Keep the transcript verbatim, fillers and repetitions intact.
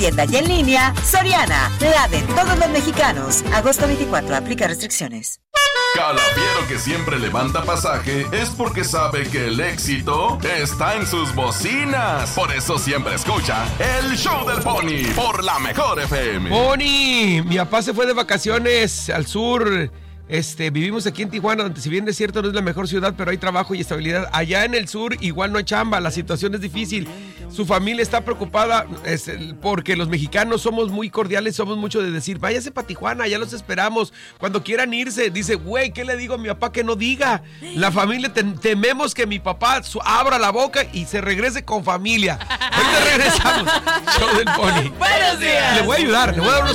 Tienda y en línea, Soriana, la de todos los mexicanos. Agosto veinticuatro, aplica restricciones. Calafiero que siempre levanta pasaje es porque sabe que el éxito está en sus bocinas. Por eso siempre escucha el show del Pony por la mejor F M. Pony, mi papá se fue de vacaciones al sur. Este, vivimos aquí en Tijuana, donde si bien es cierto no es la mejor ciudad, pero hay trabajo y estabilidad. Allá en el sur igual no hay chamba, la situación es difícil. Su familia está preocupada es, porque los mexicanos somos muy cordiales, somos mucho de decir, váyase para Tijuana, ya los esperamos. Cuando quieran irse, dice, güey, ¿qué le digo a mi papá que no diga? La familia, te, tememos que mi papá su, abra la boca y se regrese con familia. Ahorita regresamos. Show del Pony. Buenos días. Le voy a ayudar, le voy a dar unos